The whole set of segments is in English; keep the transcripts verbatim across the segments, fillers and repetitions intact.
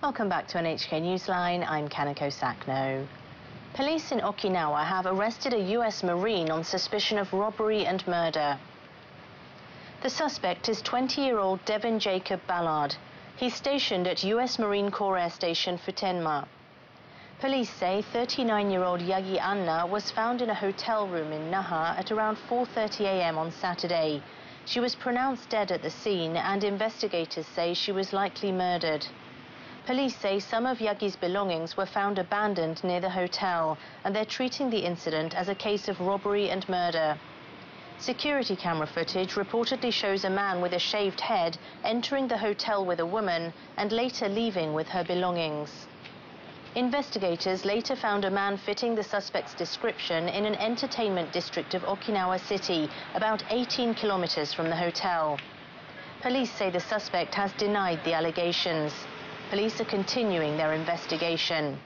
Welcome back to N H K Newsline. I'm Kanako Sakno. Police in Okinawa have arrested a U S Marine on suspicion of robbery and murder. The suspect is twenty-year-old Devin Jacob Ballard. He's stationed at U S Marine Corps Air Station Futenma. Police say thirty-nine-year-old Yagi Anna was found in a hotel room in Naha at around four thirty a m on Saturday. She was pronounced dead at the scene, and investigators say she was likely murdered. Police say some of Yagi's belongings were found abandoned near the hotel, and they're treating the incident as a case of robbery and murder. Security camera footage reportedly shows a man with a shaved head entering the hotel with a woman and later leaving with her belongings. Investigators later found a man fitting the suspect's description in an entertainment district of Okinawa City, about eighteen kilometers from the hotel. Police say the suspect has denied the allegations. Police are continuing their investigation.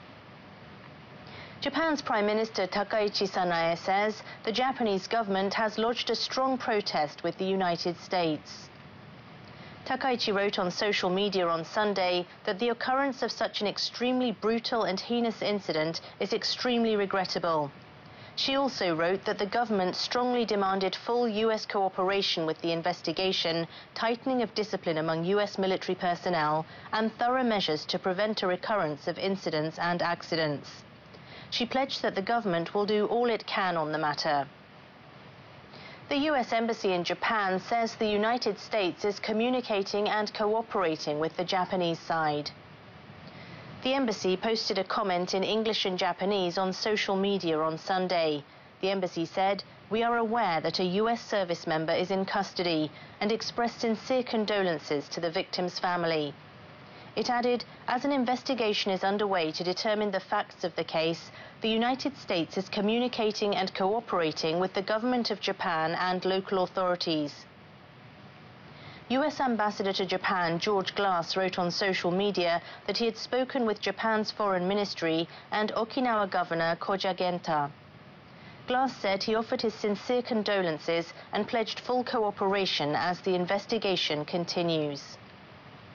Japan's Prime Minister Takaichi Sanae says the Japanese government has lodged a strong protest with the United States. Takaichi wrote on social media on Sunday that the occurrence of such an extremely brutal and heinous incident is extremely regrettable. She also wrote that the government strongly demanded full U S cooperation with the investigation, tightening of discipline among U S military personnel, and thorough measures to prevent a recurrence of incidents and accidents. She pledged that the government will do all it can on the matter. The U S Embassy in Japan says the United States is communicating and cooperating with the Japanese side. The embassy posted a comment in English and Japanese on social media on Sunday. The embassy said, "We are aware that a U S service member is in custody," and expressed sincere condolences to the victim's family. It added, "As an investigation is underway to determine the facts of the case, the United States is communicating and cooperating with the government of Japan and local authorities." U S Ambassador to Japan George Glass wrote on social media that he had spoken with Japan's foreign ministry and Okinawa Governor Koja Genta. Glass said he offered his sincere condolences and pledged full cooperation as the investigation continues.